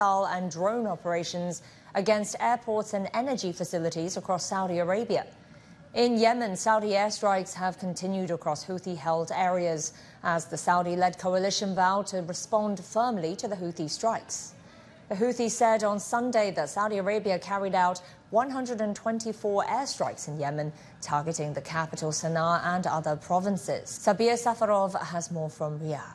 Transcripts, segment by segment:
and drone operations against airports and energy facilities across Saudi Arabia. In Yemen, Saudi airstrikes have continued across Houthi-held areas as the Saudi-led coalition vowed to respond firmly to the Houthi strikes. The Houthis said on Sunday that Saudi Arabia carried out 124 airstrikes in Yemen, targeting the capital Sana'a and other provinces. Sabir Safarov has more from Riyadh.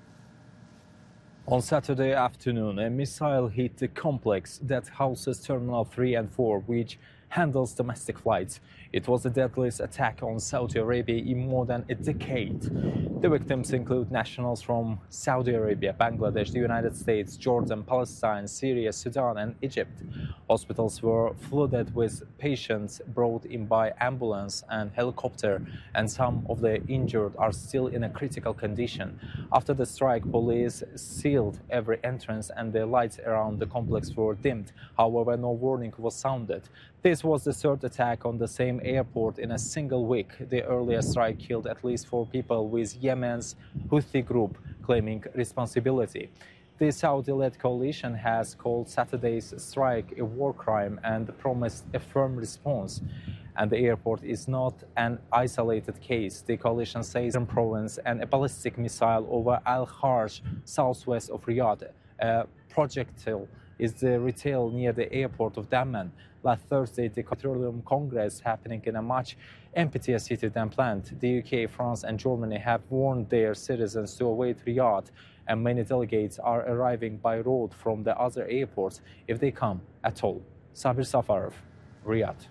On Saturday afternoon, a missile hit the complex that houses Terminal 3 and 4, which handles domestic flights. It was the deadliest attack on Saudi Arabia in more than a decade. The victims include nationals from Saudi Arabia, Bangladesh, the United States, Jordan, Palestine, Syria, Sudan, and Egypt. Hospitals were flooded with patients brought in by ambulance and helicopter, and some of the injured are still in a critical condition. After the strike, police sealed every entrance and the lights around the complex were dimmed. However, no warning was sounded. This was the third attack on the same airport in a single week. The earlier strike killed at least 4 people, with Yemen's Houthi group claiming responsibility. The Saudi-led coalition has called Saturday's strike a war crime and promised a firm response. And the airport is not an isolated case. The coalition says in province and a ballistic missile over Al-Harj, southwest of Riyadh. A projectile is the retail near the airport of Dammam. Last Thursday, the Petroleum Congress happening in a much emptier city than planned. The UK, France and Germany have warned their citizens to avoid Riyadh, and many delegates are arriving by road from the other airports if they come at all. Sabir Safarov, Riyadh.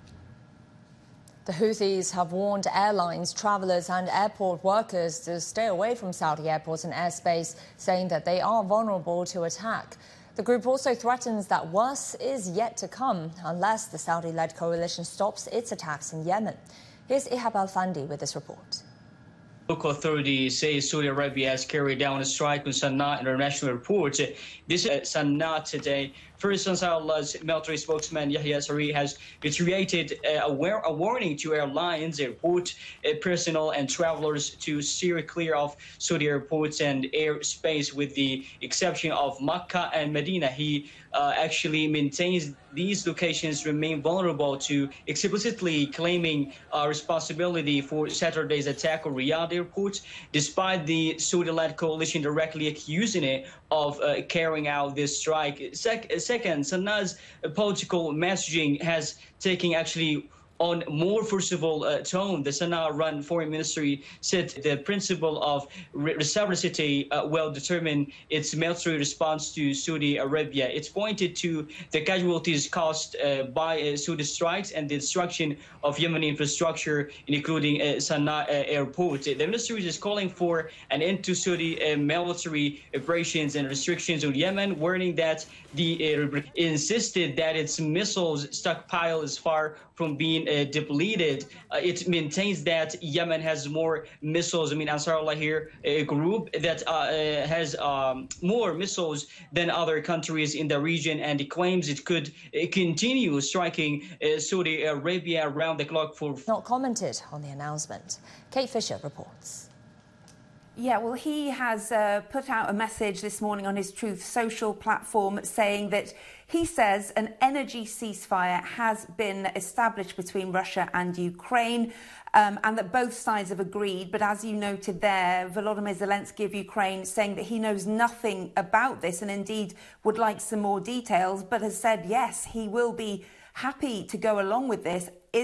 The Houthis have warned airlines, travellers and airport workers to stay away from Saudi airports and airspace, saying that they are vulnerable to attack. The group also threatens that worse is yet to come unless the Saudi-led coalition stops its attacks in Yemen. Here's Ihab Al-Fandi with this report. Local authorities say Saudi Arabia has carried down a strike on Sana'a International Airport. This is Sana'a today. First, Ansarallah's military spokesman Yahya Saree has reiterated a warning to airlines, airport personnel and travelers to steer clear of Saudi airports and airspace with the exception of Makkah and Medina. He actually maintains these locations remain vulnerable to explicitly claiming responsibility for Saturday's attack on Riyadh airport, despite the Saudi-led coalition directly accusing it of carrying out this strike. Second, Sana'a's political messaging has taken actually on more forcible tone. The Sana'a-run foreign ministry said the principle of reciprocity will determine its military response to Saudi Arabia. It's pointed to the casualties caused by Saudi strikes and the destruction of Yemeni infrastructure, including Sana'a airport. The ministry is calling for an end to Saudi military operations and restrictions on Yemen, warning that the insisted that its missiles stockpile is far from being depleted. It maintains that Yemen has more missiles. Ansarallah here, a group that has more missiles than other countries in the region, and it claims it could continue striking Saudi Arabia around the clock for... Not commented on the announcement. Kate Fisher reports. Yeah, well, he has put out a message this morning on his Truth Social platform saying that he says an energy ceasefire has been established between Russia and Ukraine, and that both sides have agreed. But as you noted there, Volodymyr Zelensky of Ukraine saying that he knows nothing about this and indeed would like some more details, but has said, yes, he will be happy to go along with this